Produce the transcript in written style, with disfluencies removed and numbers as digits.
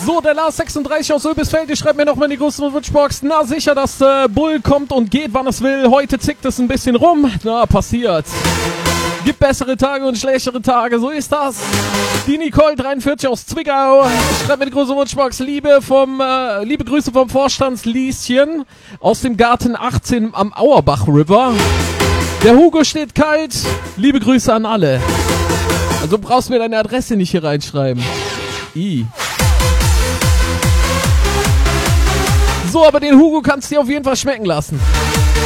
So, der Lars 36 aus Ölbisfeld, ihr schreibt mir nochmal in die große Wunschbox. Na, sicher, dass Bull kommt und geht, wann es will. Heute zickt es ein bisschen rum. Na, passiert. Gibt bessere Tage und schlechtere Tage, so ist das. Die Nicole 43 aus Zwickau schreibt mir die große Wunschbox. Liebe Grüße vom Vorstandslieschen aus dem Garten 18 am Auerbach River. Der Hugo steht kalt. Liebe Grüße an alle. Also brauchst du mir deine Adresse nicht hier reinschreiben. So, aber den Hugo kannst du dir auf jeden Fall schmecken lassen.